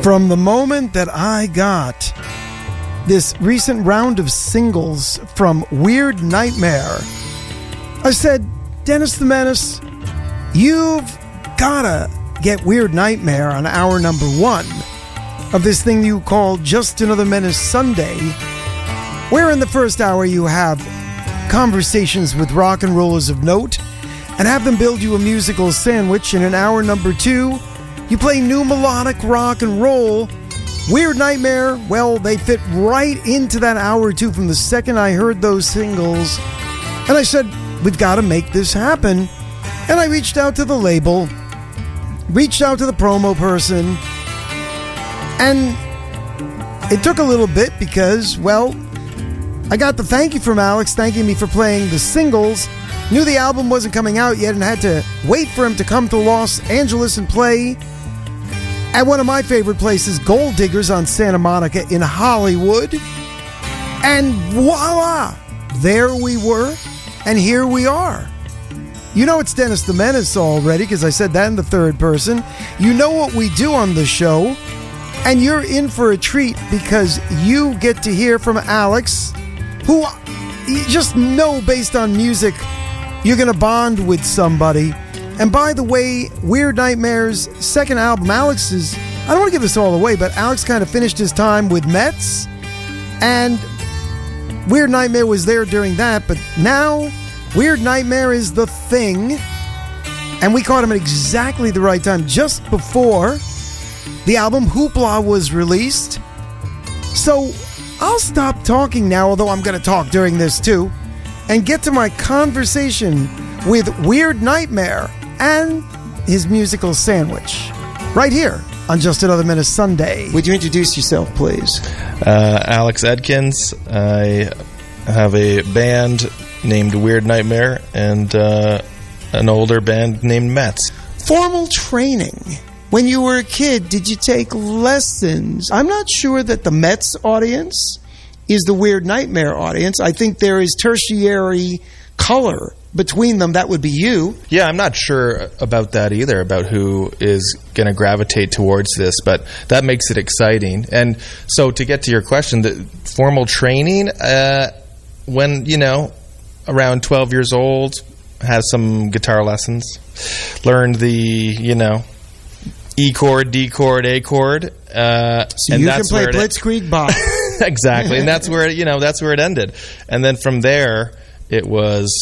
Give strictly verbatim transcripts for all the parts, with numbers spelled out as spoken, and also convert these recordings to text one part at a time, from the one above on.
From the moment that I got this recent round of singles from Weird Nightmare, I said, Dennis the Menace, you've gotta get Weird Nightmare on hour number one of this thing you call Just Another Menace Sunday, where in the first hour you have conversations with rock and rollers of note and have them build you a musical sandwich. And in hour number two, you play new melodic rock and roll. Weird Nightmare, well, they fit right into that hour or two from the second I heard those singles. And I said, we've got to make this happen. And I reached out to the label, reached out to the promo person, and it took a little bit because, well, I got the thank you from Alex thanking me for playing the singles, knew the album wasn't coming out yet, and had to wait for him to come to Los Angeles and play at one of my favorite places, Gold Diggers on Santa Monica in Hollywood. And voila! There we were, and here we are. You know it's Dennis the Menace already, because I said that in the third person. You know what we do on the show, and you're in for a treat because you get to hear from Alex, who you just know based on music you're going to bond with somebody. And by the way, Weird Nightmare's second album, Alex is, I don't want to give this all away, but Alex kind of finished his time with Mets, and Weird Nightmare was there during that, but now Weird Nightmare is the thing, and we caught him at exactly the right time, just before the album Hoopla was released. So I'll stop talking now, although I'm going to talk during this too, and get to my conversation with Weird Nightmare and his musical sandwich right here on Just Another Menace Sunday. Would you introduce yourself, please? Uh, Alex Edkins. I have a band named Weird Nightmare and uh, an older band named Mets. Formal training. When you were a kid, did you take lessons? I'm not sure that the Mets audience is the Weird Nightmare audience. I think there is tertiary color between them. That would be you. Yeah, I'm not sure about that either, about who is going to gravitate towards this, but that makes it exciting. And so to get to your question, the formal training, uh, when, you know, around twelve years old, had some guitar lessons, learned the, you know, E chord, D chord, A chord. Uh, so and you that's can play where Blitzkrieg Bop. Exactly, and that's where, you know, that's where it ended. And then from there, it was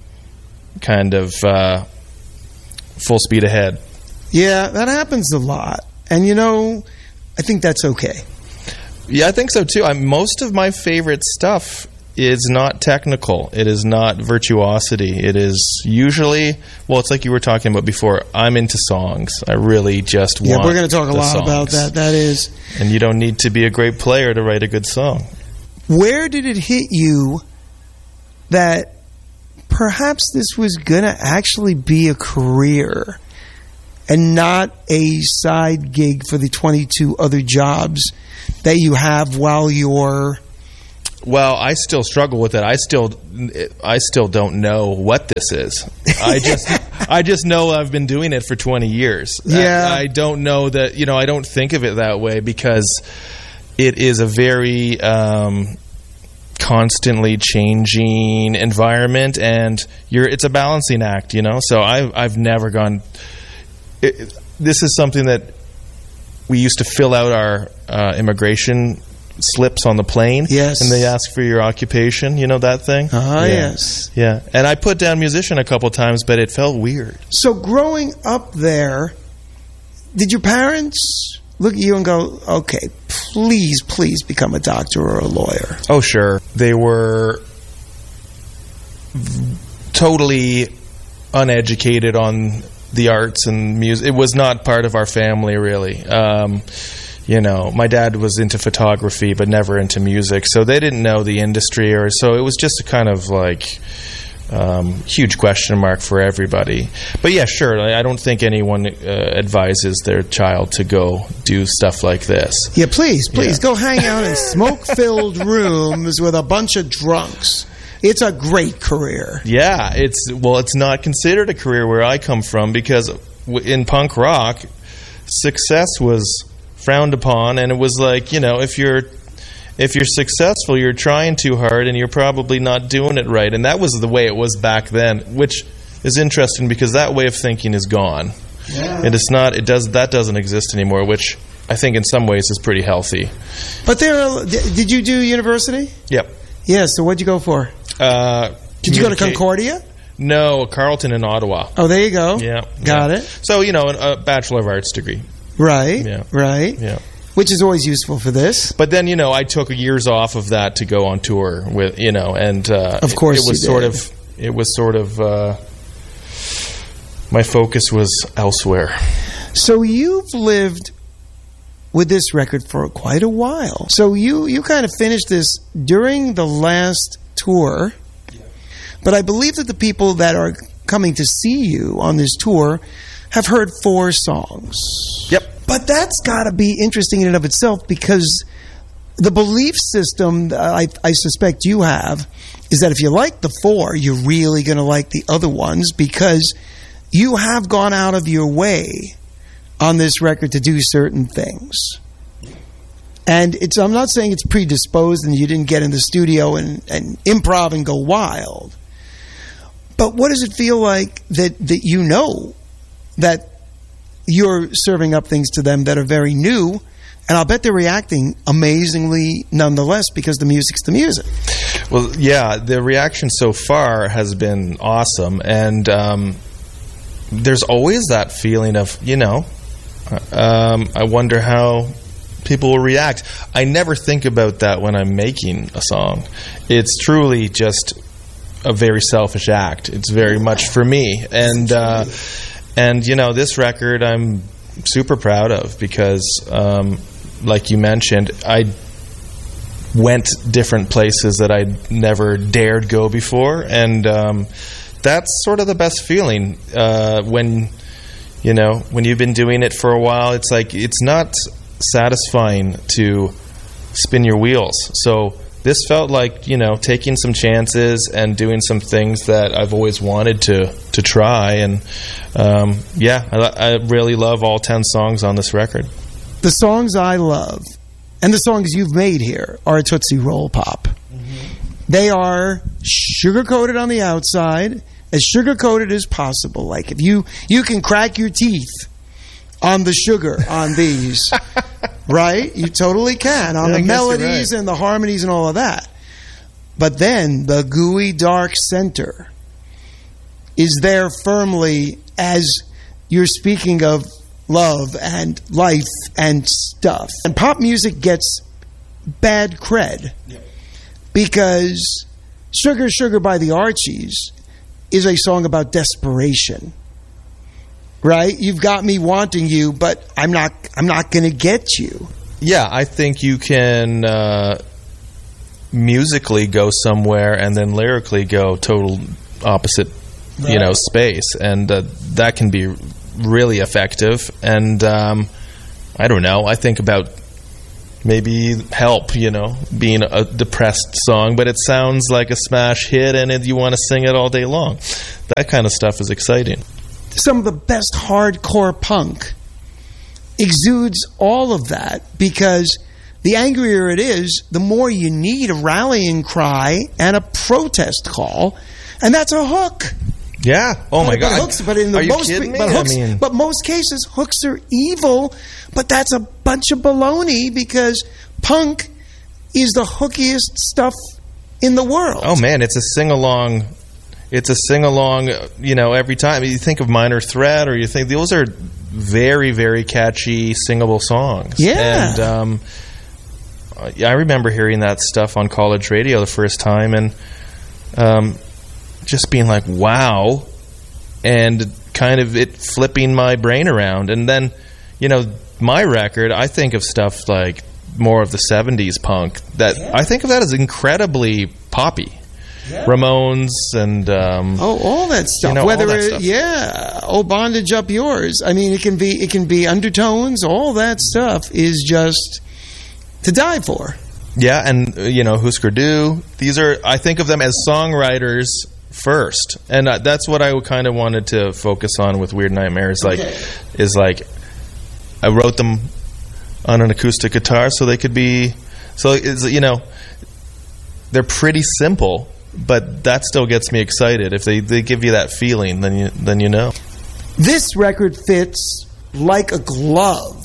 kind of uh, full speed ahead. Yeah, that happens a lot. And, you know, I think that's okay. Yeah, I think so, too. I, most of my favorite stuff is not technical. It is not virtuosity. It is usually, well, it's like you were talking about before, I'm into songs. I really just want Yeah, we're going to talk a lot songs. about that. That is. And you don't need to be a great player to write a good song. Where did it hit you that perhaps this was going to actually be a career and not a side gig for the twenty-two other jobs that you have while you're... Well, I still struggle with it. I still, I still don't know what this is. I just, I just know I've been doing it for twenty years. Yeah. I, I don't know that, you know, I don't think of it that way because it is a very um, constantly changing environment, and you're, it's a balancing act, you know. So I've, I've never gone. It, this is something that we used to fill out our uh, immigration slips on the plane. Yes. And they ask for your occupation, you know that thing? Ah, yeah. yes. Yeah. And I put down musician a couple times, but it felt weird. So growing up there, did your parents look at you and go, okay, please, please become a doctor or a lawyer? Oh, sure. They were totally uneducated on the arts and music. It was not part of our family, really. Um, you know, my dad was into photography but never into music, so they didn't know the industry, or so it was just a kind of like um, huge question mark for everybody. But yeah, sure, I don't think anyone uh, advises their child to go do stuff like this. Yeah, please, please Yeah. go hang out in smoke-filled rooms with a bunch of drunks. It's a great career. Yeah, it's well, it's not considered a career where I come from because w- in punk rock, success was frowned upon, and it was like, you know, if you're if you're successful, you're trying too hard, and you're probably not doing it right. And that was the way it was back then, which is interesting because that way of thinking is gone. Yeah. It is not. It does that doesn't exist anymore, which I think in some ways is pretty healthy. But there, are, did you do university? Yep. Yeah. So what'd you go for? Uh, did you go to Concordia? No, Carleton in Ottawa. Oh, there you go. Yeah. Got yeah. it. So, you know, a Bachelor of Arts degree. Right. Yeah. Right. Yeah. Which is always useful for this. But then, you know, I took years off of that to go on tour with, you know, and uh, of course it, it was you sort did. of, it was sort of, uh, my focus was elsewhere. So you've lived with this record for quite a while. So you, you kind of finished this during the last tour. Yeah. But I believe that the people that are coming to see you on this tour have heard four songs. Yep. But that's got to be interesting in and of itself, because the belief system I, I suspect you have is that if you like the four, you're really going to like the other ones, because you have gone out of your way on this record to do certain things. And it's I'm not saying it's predisposed and you didn't get in the studio and, and improv and go wild. But what does it feel like that, that you know that you're serving up things to them that are very new, and I'll bet they're reacting amazingly nonetheless, because the music's the music. Well, yeah, the reaction so far has been awesome, and um, there's always that feeling of, you know, um, I wonder how people will react. I never think about that when I'm making a song. It's truly just a very selfish act. It's very much for me, and uh, and you know, this record I'm super proud of, because um, like you mentioned, I went different places that I never dared go before, and um, that's sort of the best feeling uh, when you know when you've been doing it for a while. It's like it's not satisfying to spin your wheels. So this felt like, you know, taking some chances and doing some things that I've always wanted to to try. And um, yeah, I, I really love all ten songs on this record. The songs I love and the songs you've made here are a Tootsie Roll Pop. Mm-hmm. They are sugar-coated on the outside, as sugar-coated as possible. Like if you, you can crack your teeth on the sugar on these, right? You totally can, on yeah, the melodies right. and the harmonies and all of that. But then the gooey dark center is there firmly as you're speaking of love and life and stuff. And pop music gets bad cred yeah. because Sugar Sugar by the Archies is a song about desperation. Right? You've got me wanting you, but I'm not I'm not going to get you. Yeah, I think you can uh, musically go somewhere and then lyrically go total opposite, right. you know, space, and uh, that can be really effective. And um, I don't know, I think about maybe Help, you know, being a depressed song, but it sounds like a smash hit and it, you want to sing it all day long. That kind of stuff is exciting. Some of the best hardcore punk exudes all of that, because the angrier it is, the more you need a rallying cry and a protest call, and that's a hook. Yeah. Oh my but, God. But hooks, but in the are most, you kidding me? But, hooks, I mean, but most cases, hooks are evil. But that's a bunch of baloney, because punk is the hookiest stuff in the world. Oh man, it's a sing along. It's a sing-along, you know, every time. You think of Minor Threat, or you think those are very, very catchy, singable songs. Yeah. And um, I remember hearing that stuff on college radio the first time and um, just being like, wow, and kind of it flipping my brain around. And then, you know, my record, I think of stuff like more of the seventies punk. That yeah. I think of that as incredibly poppy. Yeah. Ramones and um, oh, all that stuff. You know, Whether all that it, stuff. yeah, oh, bondage up yours. I mean, it can be it can be undertones. All that stuff is just to die for. Yeah, and uh, you know, Husker Du. These are, I think of them as songwriters first, and uh, that's what I kind of wanted to focus on with Weird Nightmares. Like, okay. is like I wrote them on an acoustic guitar, so they could be, so it's, you know, they're pretty simple, but that still gets me excited. If they, they give you that feeling, then you then you know. This record fits like a glove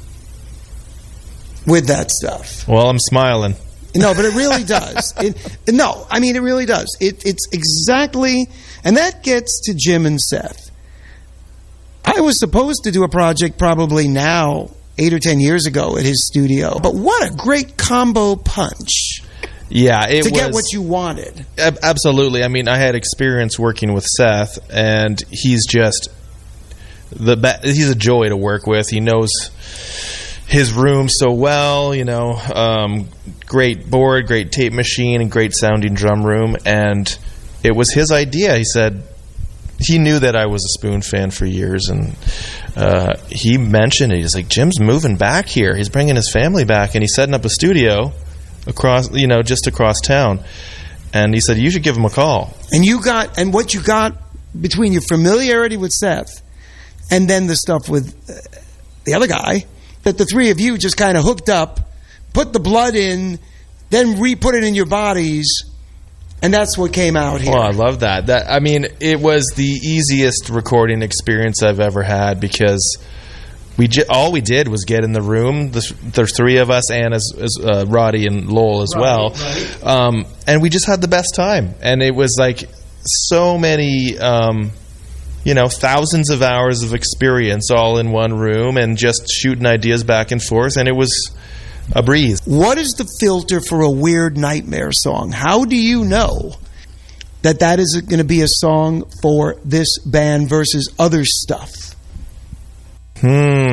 with that stuff. Well, I'm smiling. No, but it really does. It, no, I mean, it really does. It, it's exactly, and that gets to Jim and Seth. I was supposed to do a project probably now, eight or ten years ago at his studio, but what a great combo punch. Yeah, it to was, get what you wanted. Ab- absolutely. I mean, I had experience working with Seth, and he's just the be- he's a joy to work with. He knows his room so well, you know. Um, great board, great tape machine, and great sounding drum room. And it was his idea. He said he knew that I was a Spoon fan for years, and uh, he mentioned it. He's like, Jim's moving back here. He's bringing his family back, and he's setting up a studio across, you know, just across town. And he said, you should give him a call. And you got, and what you got between your familiarity with Seth and then the stuff with uh, the other guy, that the three of you just kind of hooked up, put the blood in, then re-put it in your bodies, and that's what came out here. Oh, I love that. That I mean, it was the easiest recording experience I've ever had, because we j- all we did was get in the room. The, the three of us, and as, as uh, Roddy and Lowell as right, well, right. Um, and we just had the best time. And it was like so many, um, you know, thousands of hours of experience all in one room, and just shooting ideas back and forth. And it was a breeze. What is the filter for a Weird Nightmare song? How do you know that that is going to be a song for this band versus other stuff? Hmm.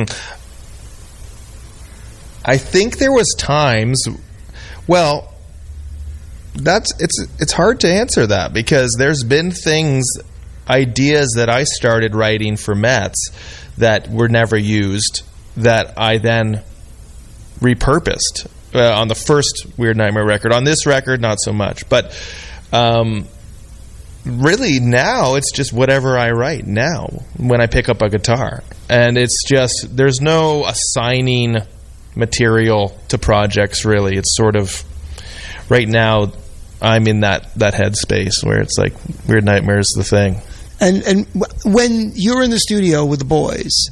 I think there was times. Well, that's it's it's hard to answer that, because there's been things, ideas that I started writing for Mets that were never used, that I then repurposed uh, on the first Weird Nightmare record. On this record, not so much, but um, really now it's just whatever I write now when I pick up a guitar. And it's just, there's no assigning material to projects, really. It's sort of, right now I'm in that, that headspace where it's like Weird Nightmare is the thing. And and when you're in the studio with the boys,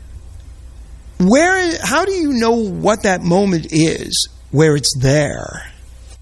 where, how do you know what that moment is where it's there?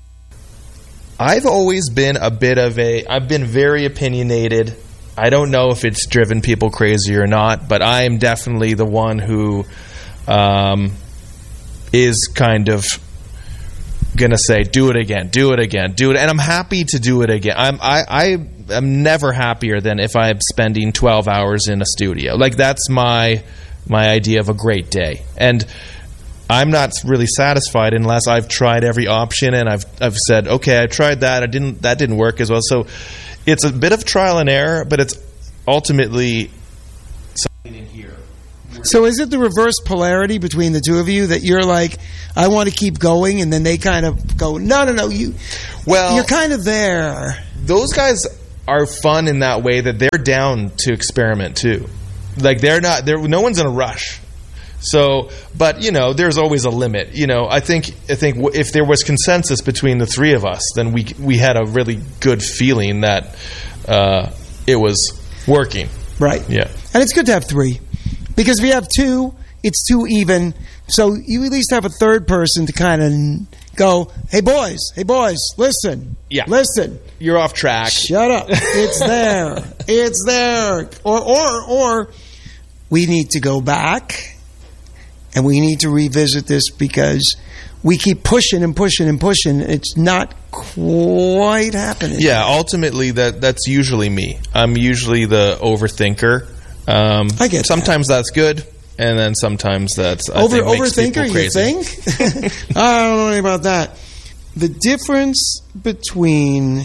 I've always been a bit of a, I've been very opinionated. I don't know if it's driven people crazy or not, but I am definitely the one who um, is kind of going to say, do it again, do it again, do it. And I'm happy to do it again. I'm, I, I am never happier than if I'm spending twelve hours in a studio. Like, that's my my idea of a great day. And I'm not really satisfied unless I've tried every option, and I've I've said, okay, I tried that, I didn't that didn't work as well. So it's a bit of trial and error, but it's ultimately something in here. So is it the reverse polarity between the two of you, that you're like, I want to keep going, and then they kind of go, no, no, no, you, well, you're kind of there. Those guys are fun in that way, that they're down to experiment too. Like, they're not, they're, no one's in a rush. So, but, you know, there's always a limit. You know, I think I think if there was consensus between the three of us, then we we had a really good feeling that uh, it was working. Right. Yeah. And it's good to have three, because if you have two, it's too even. So you at least have a third person to kind of go, hey, boys, hey, boys, listen. Yeah. Listen. You're off track. Shut up. It's there. It's there. Or, or, or we need to go back and we need to revisit this, because we keep pushing and pushing and pushing. It's not quite happening. Yeah, ultimately, that that's usually me. I'm usually the overthinker. Um, I get sometimes that. that's good, and then sometimes that's I Over, think, makes overthinker, people you crazy. think? I don't know anything about that. The difference between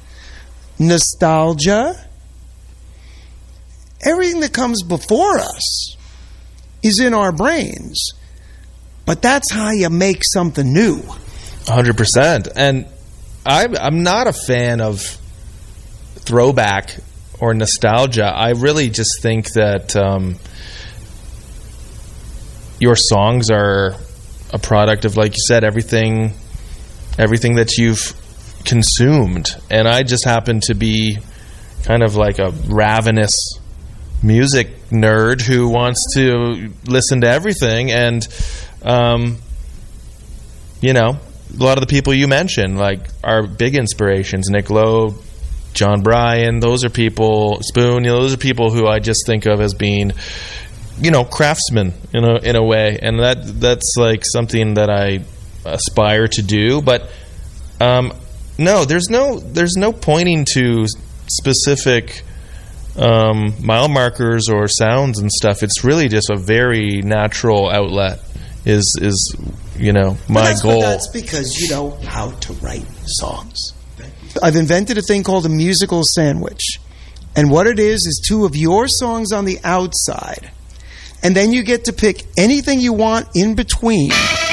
nostalgia, everything that comes before us is in our brains, but that's how you make something new. one hundred percent. And I'm, I'm not a fan of throwback or nostalgia. I really just think that um, your songs are a product of, like you said, everything, everything that you've consumed. And I just happen to be kind of like a ravenous music nerd who wants to listen to everything. And, um, you know, a lot of the people you mentioned, like, are big inspirations. Nick Lowe, John Bryan, those are people, Spoon, you know, those are people who I just think of as being, you know, craftsmen in a in a way. And that that's like something that I aspire to do. But um, no, there's no there's no pointing to specific um, mile markers or sounds and stuff. It's really just a very natural outlet. Is is you know my but that's, goal? But that's because you know how to write songs. I've invented a thing called a musical sandwich. And what it is is two of your songs on the outside. And then you get to pick anything you want in between.